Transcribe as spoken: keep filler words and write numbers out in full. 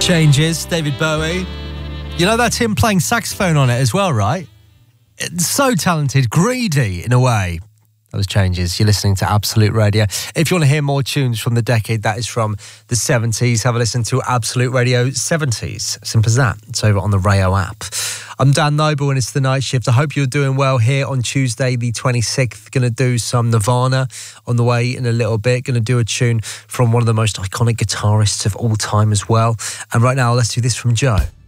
Changes, David Bowie. You know, that's him playing saxophone on it as well, right? It's so talented, greedy in a way. Those Changes. You're listening to Absolute Radio. If you want to hear more tunes from the decade that is from the seventies, have a listen to Absolute Radio seventies. Simple as that. It's over on the Rayo app. I'm Dan Noble and it's The Night Shift. I hope you're doing well here on Tuesday the twenty-sixth. Going to do some Nirvana on the way in a little bit. Going to do a tune from one of the most iconic guitarists of all time as well. And right now, let's do this from Joe.